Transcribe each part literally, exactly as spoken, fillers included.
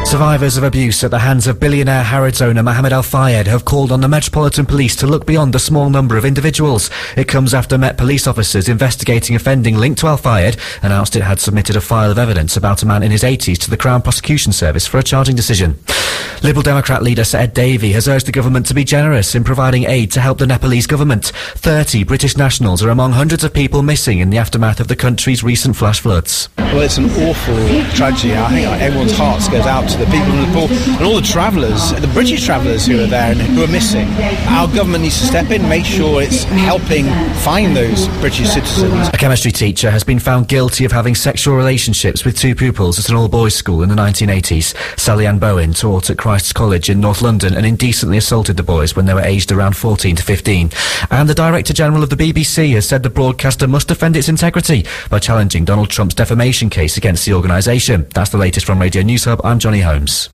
Survivors of abuse at the hands of billionaire Harrods owner Mohammed Al Fayed have called on the Metropolitan Police to look beyond the small number of individuals. It comes after Met police officers investigating offending linked to Al Fayed announced it had submitted a file of evidence about a man in his eighties to the Crown Prosecution Service for a charging decision. Liberal Democrat leader Sir Ed Davey has urged the government to be generous in providing aid to help the Nepalese government. Thirty British nationals are among hundreds of people missing in the aftermath of the country's recent flash floods. Well, it's an awful tragedy. I think everyone's hearts goes out to the people in Nepal and all the travellers, the British travellers who are there and who are missing. Our government needs to step in, make sure it's helping find those British citizens. A chemistry teacher has been found guilty of having sexual relationships with two pupils at an all-boys school in the nineteen eighties. Sally Ann Bowen taught at Christ's College in North London and indecently assaulted the boys when they were aged around fourteen to fifteen. And the Director General of the B B C has said the broadcaster must defend its integrity by challenging Donald Trump's defamation case against the organisation. That's the latest from Radio News Hub. I'm Johnny Holmes.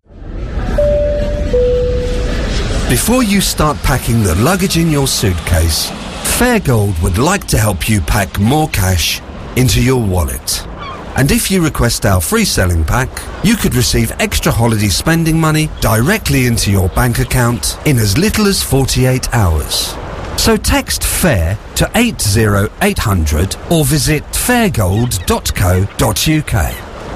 Before you start packing the luggage in your suitcase, Fairgold would like to help you pack more cash into your wallet. And if you request our free selling pack, you could receive extra holiday spending money directly into your bank account in as little as forty-eight hours. So text FAIR to eight oh eight hundred or visit fairgold dot co dot uk.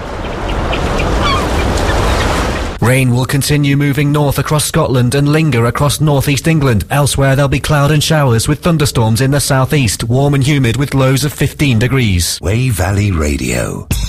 Rain will continue moving north across Scotland and linger across northeast England. Elsewhere there'll be cloud and showers with thunderstorms in the southeast, warm and humid with lows of fifteen degrees. Way Valley Radio.